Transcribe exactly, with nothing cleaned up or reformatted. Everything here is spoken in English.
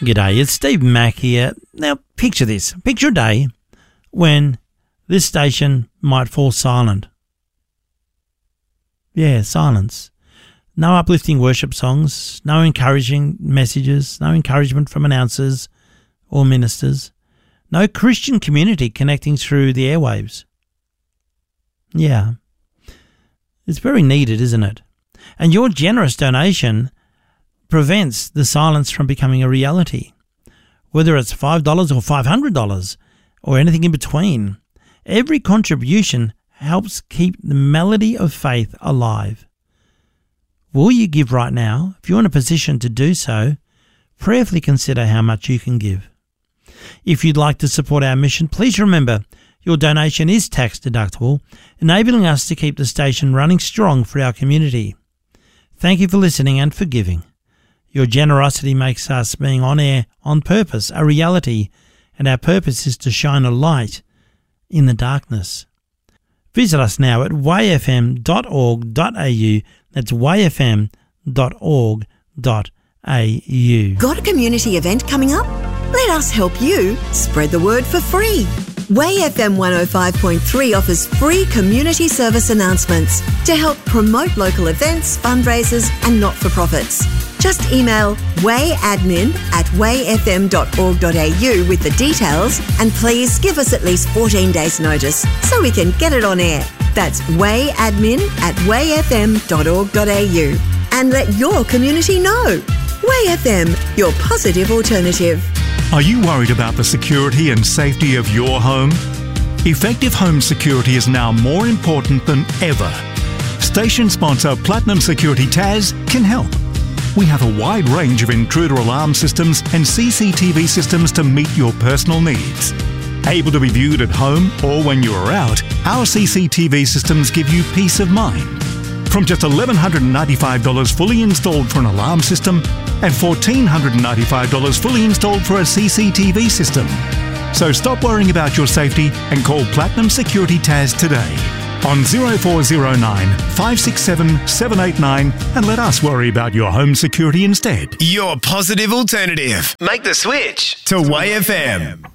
G'day, it's Steve Mack here. Now, picture this. Picture a day when this station might fall silent. Yeah, silence. No uplifting worship songs, no encouraging messages, no encouragement from announcers or ministers, no Christian community connecting through the airwaves. Yeah, it's very needed, isn't it? And your generous donation prevents the silence from becoming a reality. Whether it's five dollars or five hundred dollars or anything in between, every contribution helps keep the melody of faith alive. Will you give right now? If you're in a position to do so, prayerfully consider how much you can give. If you'd like to support our mission, please remember your donation is tax deductible, enabling us to keep the station running strong for our community. Thank you for listening and for giving. Your generosity makes us being on air on purpose a reality, and our purpose is to shine a light in the darkness. Visit us now at way f m dot org dot a u. That's way f m dot org dot a u. Got a community event coming up? Let us help you spread the word for free. Way F M one oh five point three offers free community service announcements to help promote local events, fundraisers and not-for-profits. Just email wayadmin at way f m dot org dot a u with the details, and please give us at least fourteen days notice so we can get it on air. That's wayadmin at way f m dot org dot a u. And let your community know. Way F M, your positive alternative. Are you worried about the security and safety of your home? Effective home security is now more important than ever. Station sponsor Platinum Security Taz can help. We have a wide range of intruder alarm systems and C C T V systems to meet your personal needs. Able to be viewed at home or when you are out, our C C T V systems give you peace of mind. From just one thousand one hundred ninety-five dollars fully installed for an alarm system and one thousand four hundred ninety-five dollars fully installed for a C C T V system. So stop worrying about your safety and call Platinum Security Taz today on zero four zero nine, five six seven, seven eight nine and let us worry about your home security instead. Your positive alternative. Make the switch to Way F M.